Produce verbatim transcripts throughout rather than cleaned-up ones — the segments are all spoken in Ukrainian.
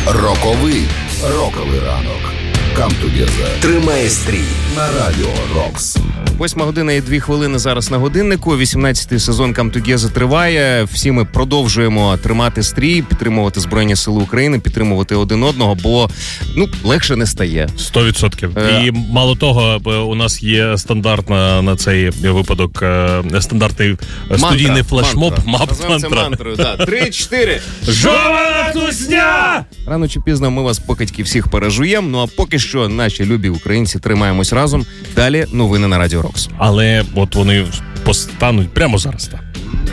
Роковий роковий ранок. Come together. Тримає стрій на Радіо Рокс. Восьма година і дві хвилини зараз на годиннику. вісімнадцятий сезон Come Together триває. Всі ми продовжуємо тримати стрій, підтримувати Збройні Сили України, підтримувати один одного, бо ну легше не стає. Сто відсотків. Е... І мало того, у нас є стандарт на, на цей випадок, стандартний мантра, студійний флешмоб. Називаємо це мантрою. Да. Три-чотири. Жована тусня! Рано чи пізно ми вас покидьки всіх пережуємо. Ну а поки що наші любі українці тримаємось разом. Далі новини на Радіо Рокс. Але от вони постануть прямо зараз. Так.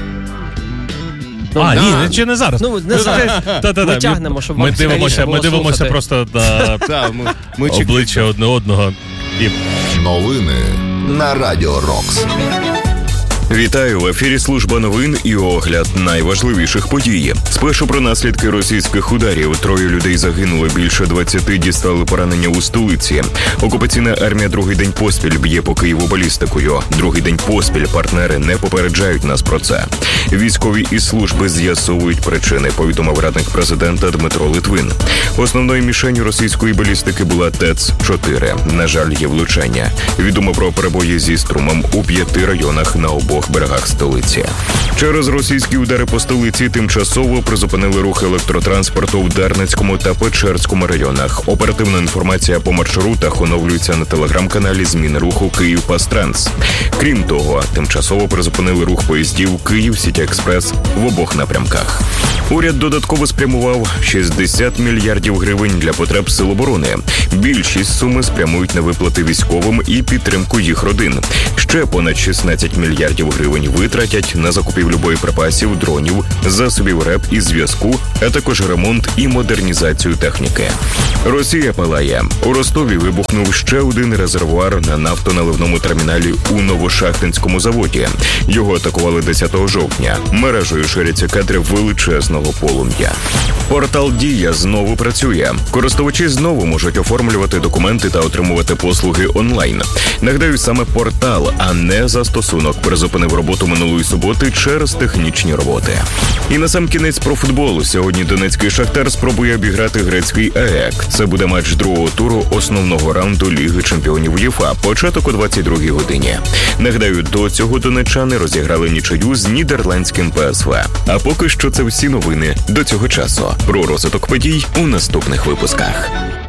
Ну, а, да. ні, чи не зараз? Ну, не зараз. Ми тягнемо, щоб ми вам дивимося, ми дивимося слухати. просто на да, ми, ми обличчя одне одного. І... Новини на Радіо Рокс. Вітаю, в ефірі служба новин і огляд найважливіших подій. Спершу про наслідки російських ударів. Троє людей загинуло, більше двадцяти дістали поранення у столиці. Окупаційна армія другий день поспіль б'є по Києву балістикою. Другий день поспіль партнери не попереджають нас про це. Військові із служби з'ясовують причини, повідомив радник президента Дмитро Литвин. Основною мішенью російської балістики була ТЕЦ чотири. На жаль, є влучання. Відомо про перебої зі струмом у п'яти районах на обох берегах столиці. Через російські удари по столиці тимчасово призупинили рух електротранспорту в Дарницькому та Печерському районах. Оперативна інформація по маршрутах оновлюється на телеграм-каналі зміни руху «Київ-Пастранс». Крім того, тимчасово призупинили рух поїздів «Київ-Сіті-Експрес» в обох напрямках. Уряд додатково спрямував шістдесят мільярдів гривень для потреб Сил оборони. Більшість суми спрямують на виплати військовим і підтримку їх родин. Ще понад шістнадцять мільярдів гривень витратять на закупівлю боєприпасів, дронів, засобів РЕП і зв'язку, а також ремонт і модернізацію техніки. Росія палає. У Ростові вибухнув ще один резервуар на нафтоналивному терміналі у Новошахтинському заводі. Його атакували десятого жовтня. Мережею ширяться кадри величезного полум'я. Портал «Дія» знову працює. Користувачі знову можуть оформлювати документи та отримувати послуги онлайн. Нагадаю, саме портал, а не застосунок, призупинив роботу минулої суботи через технічні роботи. І насамкінець про футбол. Сьогодні донецький «Шахтар» спробує обіграти грецький АЕК. Це буде матч другого туру основного раунду Ліги чемпіонів УЄФА. Початок о двадцять другій годині. Нагадаю, до цього донеччани розіграли нічию з нідерландським ПСВ. А поки що це всі новини до цього часу. Про розвиток подій у наступних випусках.